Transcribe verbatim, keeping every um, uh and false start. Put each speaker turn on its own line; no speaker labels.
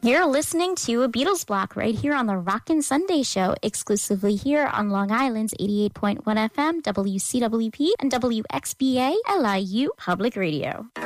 You're listening to a Beatles block right here on the Rockin' Sunday Show, exclusively here on Long Island's eighty-eight point one F M, W C W P, and W X B A L I U Public Radio.